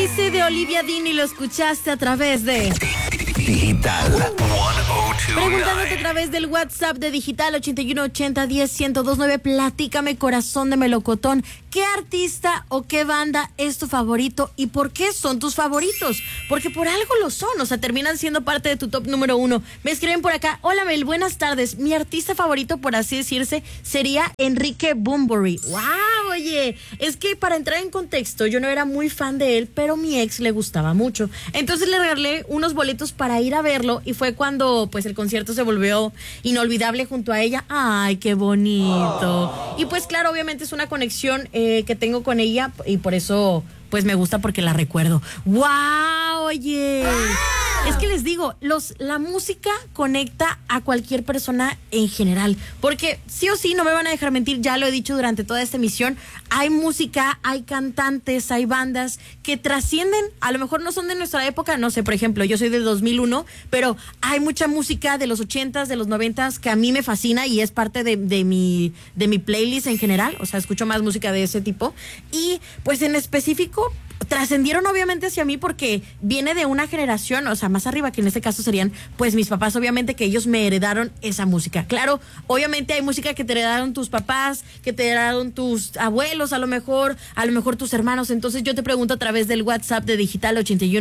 Easy de Olivia Dean y lo escuchaste a través de Digital 1029. Preguntándote a través del WhatsApp de Digital 8180101029. Platícame, corazón de melocotón, ¿qué artista o qué banda es tu favorito y por qué son tus favoritos? Porque por algo lo son, o sea, terminan siendo parte de tu top número 1. Me escriben por acá: hola Mel, buenas tardes. Mi artista favorito, por así decirse, sería Enrique Bunbury. ¡Wow! Oye, es que para entrar en contexto, yo no era muy fan de él, pero mi ex le gustaba mucho. Entonces le regalé unos boletos para ir a verlo y fue cuando pues el concierto se volvió inolvidable junto a ella. ¡Ay, qué bonito! Y pues claro, obviamente es una conexión que tengo con ella y por eso pues me gusta, porque la recuerdo. ¡Wow! Oye, es que les digo, la música conecta a cualquier persona en general, porque sí o sí, no me van a dejar mentir, ya lo he dicho durante toda esta emisión, hay música, hay cantantes, hay bandas que trascienden, a lo mejor no son de nuestra época, no sé, por ejemplo, yo soy del 2001, pero hay mucha música de los 80s, de los 90s que a mí me fascina y es parte de mi playlist en general, o sea, escucho más música de ese tipo, y pues en específico trascendieron obviamente hacia mí porque viene de una generación, o sea, más arriba, que en este caso serían pues mis papás, obviamente, que ellos me heredaron esa música. Claro, obviamente hay música que te heredaron tus papás, que te heredaron tus abuelos, a lo mejor tus hermanos. Entonces yo te pregunto a través del WhatsApp de Digital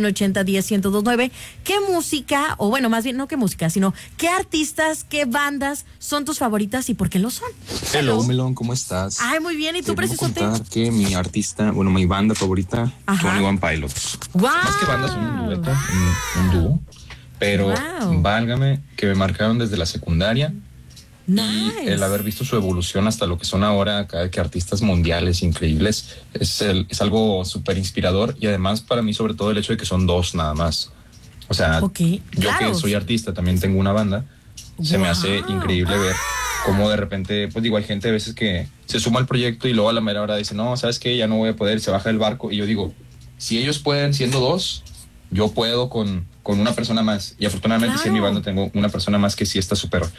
8180101029, ¿qué música, o bueno, más bien no qué música, sino qué artistas, qué bandas son tus favoritas y por qué lo son? Hello, Melón, ¿cómo estás? Ay, muy bien, ¿y tú, preciosote? Contar que mi artista, bueno, mi banda favorita, Ajá. 21 Pilots. ¡Wow! Más que banda, son un dueto, un dúo. Pero Wow. válgame que me marcaron desde la secundaria. Nice. Y el haber visto su evolución hasta lo que son ahora, cada que artistas mundiales increíbles, es algo súper inspirador. Y además, para mí, sobre todo, el hecho de que son dos nada más. O sea, Okay, yo claro. que soy artista, también tengo una banda. Se me hace increíble ver cómo de repente, pues digo, hay gente a veces que se suma al proyecto y luego a la mera hora dice, no, ¿sabes qué? Ya no voy a poder, se baja del barco. Y yo digo, si ellos pueden siendo dos, yo puedo con una persona más. Y afortunadamente sí, en mi banda tengo una persona más que sí está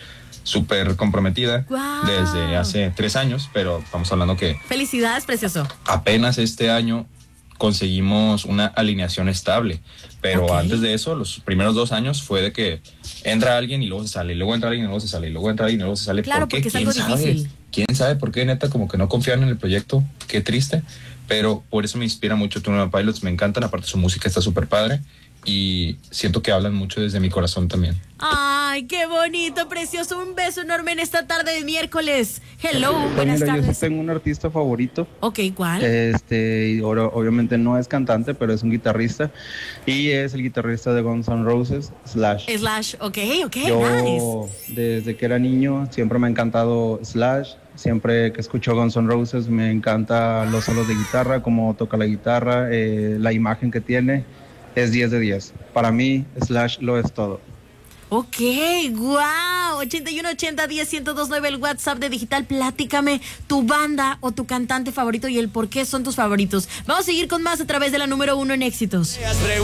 súper comprometida desde hace 3 años, pero estamos hablando que Felicidades, precioso. apenas este año conseguimos una alineación estable, pero antes de eso, los primeros 2 años fue de que entra alguien y luego se sale, y luego entra alguien y luego se sale, y luego entra alguien y luego se sale. Claro, porque es algo difícil. ¿Quién sabe por qué, neta? Como que no confían en el proyecto, qué triste, pero por eso me inspira mucho 21 Pilots, me encantan, aparte su música está súper padre y siento que hablan mucho desde mi corazón también. Ay, qué bonito, precioso. Un beso enorme en esta tarde de miércoles. Hello, buenas Mira, yo tardes. sí tengo un artista favorito. Ok, ¿cuál? Y obviamente no es cantante, pero es un guitarrista. Y es el guitarrista de Guns N' Roses, Slash. Slash, ok, Yo, nice. desde que era niño, siempre me ha encantado Slash. Siempre que escucho Guns N' Roses, me encanta los solos de guitarra, cómo toca la guitarra, la imagen que tiene. Es 10 de 10. Para mí, Slash lo es todo. Ok, wow. 8180101029, el WhatsApp de Digital. Platícame tu banda o tu cantante favorito y el por qué son tus favoritos. Vamos a seguir con más a través de la número 1 en éxitos.